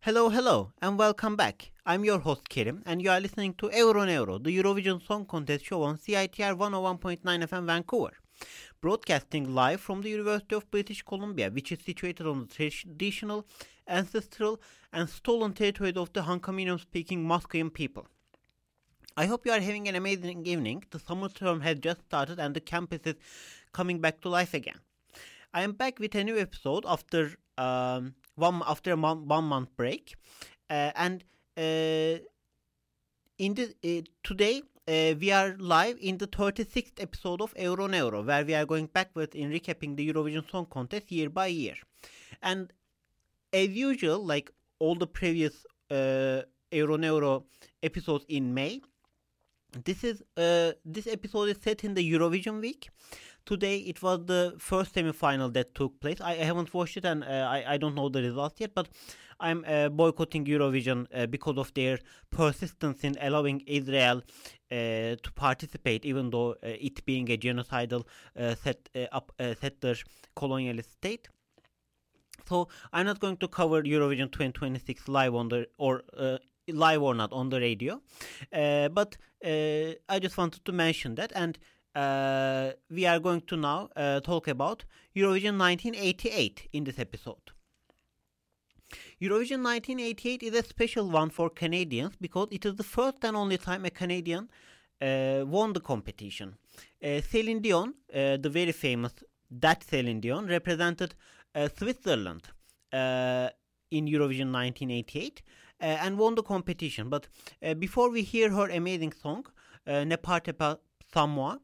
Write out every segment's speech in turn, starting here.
Hello, and welcome back. I'm your host Kerim, and you are listening to Euro, the Eurovision Song Contest show on CITR 101.9 FM Vancouver, broadcasting live from the University of British Columbia, which is situated on the traditional, ancestral, and stolen territories of the Hunkaminian-speaking Musqueam people. I hope you are having an amazing evening. The summer term has just started, and the campus is coming back to life again. I am back with a new episode after a 1 month break, and today we are live in the 36th episode of Euro, where we are going backwards in recapping the Eurovision Song Contest year by year. And as usual, like all the previous Euro episodes in May, this episode is set in the Eurovision week. Today it was the first semi-final that took place. I haven't watched it, and I don't know the results yet, but I'm boycotting Eurovision because of their persistence in allowing Israel to participate, even though it being a genocidal settler colonialist state. So I'm not going to cover Eurovision 2026 live on the live or not on the radio, but I just wanted to mention that. And we are going to now talk about Eurovision 1988 in this episode. Eurovision 1988 is a special one for Canadians because it is the first and only time a Canadian won the competition. Celine Dion, the very famous That Celine Dion, represented Switzerland in Eurovision 1988 and won the competition. But before we hear her amazing song, Ne partez pas sans moi,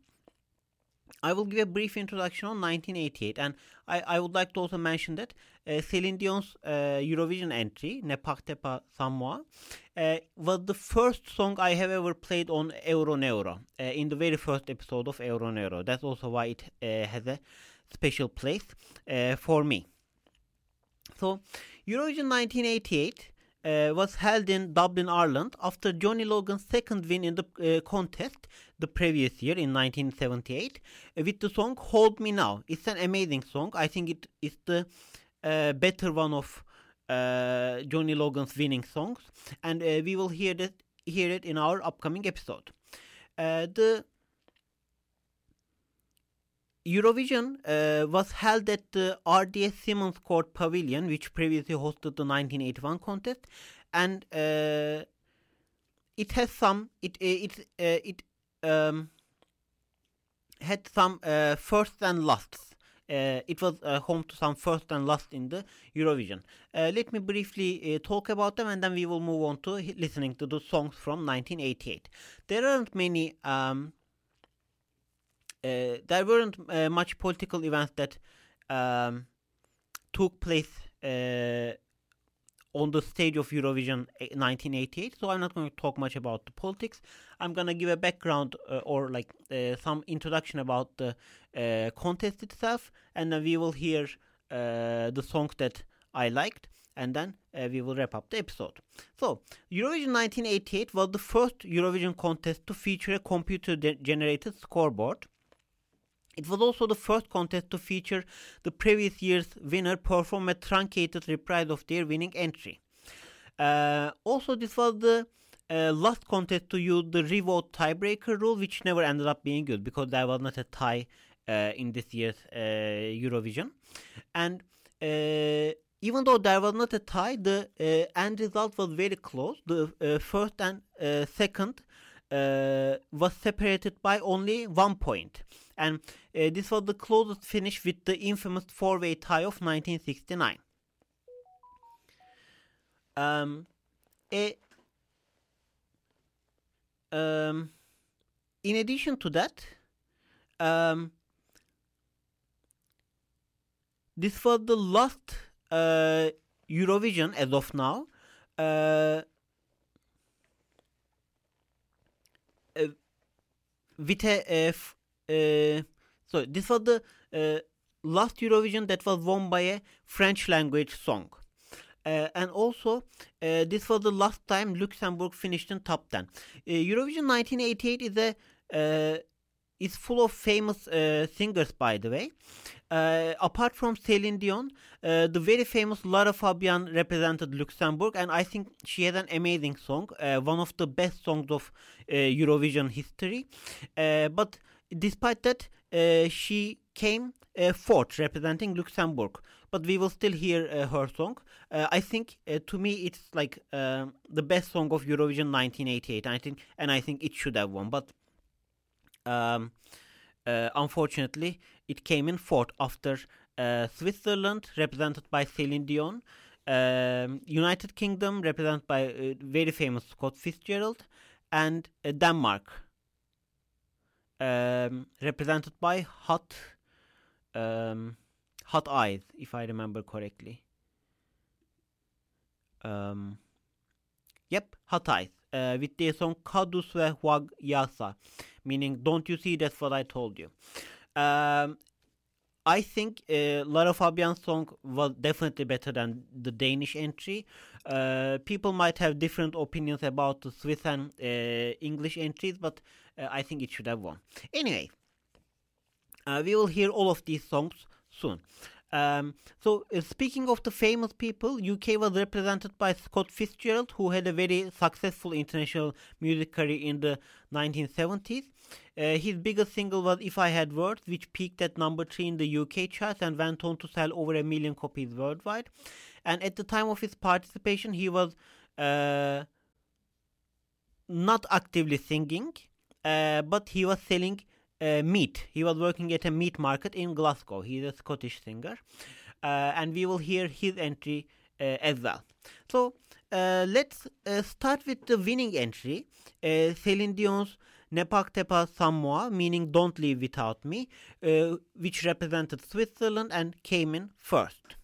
I will give a brief introduction on 1988, and I would like to also mention that Celine Dion's Eurovision entry, Ne partez pas sans moi, was the first song I have ever played on Euro in the very first episode of Euro. That's also why it has a special place for me. So, Eurovision 1988 was held in Dublin, Ireland, after Johnny Logan's second win in the contest the previous year in 1978 with the song Hold Me Now. It's an amazing song. I think it is the better one of Johnny Logan's winning songs, and we will hear it in our upcoming episode. The Eurovision was held at the RDS Simmons Court Pavilion, which previously hosted the 1981 contest, and it has some. It had some firsts and lasts. It was home to some first and last in the Eurovision. Let me briefly talk about them, and then we will move on to listening to the songs from 1988. There aren't many. There weren't much political events that took place on the stage of Eurovision 1988, so I'm not going to talk much about the politics. I'm going to give a background or some introduction about the contest itself, and then we will hear the songs that I liked, and then we will wrap up the episode. So, Eurovision 1988 was the first Eurovision contest to feature a computer-generated scoreboard. It was also the first contest to feature the previous year's winner perform a truncated reprise of their winning entry. Also, this was the last contest to use the revote tiebreaker rule, which never ended up being good because there was not a tie in this year's Eurovision. And even though there was not a tie, the end result was very close. The first and second was separated by only 1 point. And this was the closest finish with the infamous four-way tie of 1969. In addition to that, this was the last Eurovision as of now with so this was the last Eurovision that was won by a French language song. And also, this was the last time Luxembourg finished in top 10. Eurovision 1988 is full of famous singers, by the way. Apart from Celine Dion, the very famous Lara Fabian represented Luxembourg, and I think she has an amazing song, one of the best songs of Eurovision history. But despite that, she came fourth representing Luxembourg. But we will still hear her song. I think to me it's like the best song of Eurovision 1988. I think it should have won, but unfortunately it came in fourth after Switzerland, represented by Celine Dion, United Kingdom, represented by very famous Scott Fitzgerald, and Denmark, represented by Hot Eyes, if I remember correctly. Yep, Hot Eyes, with their song Kadus ve Huag Yasa, meaning "Don't you see, that's what I told you." I think Lara Fabian's song was definitely better than the Danish entry. People might have different opinions about the Swiss and English entries, but I think it should have won. Anyway, we will hear all of these songs soon. Speaking of the famous people, UK was represented by Scott Fitzgerald, who had a very successful international music career in the 1970s. His biggest single was If I Had Words, which peaked at number 3 in the UK charts and went on to sell over 1 million copies worldwide. And at the time of his participation, he was not actively singing, but he was selling meat. He was working at a meat market in Glasgow. He's a Scottish singer. And we will hear his entry as well. So let's start with the winning entry, Celine Dion's Ne Partez pas sans moi, meaning Don't Leave Without Me, which represented Switzerland and came in first.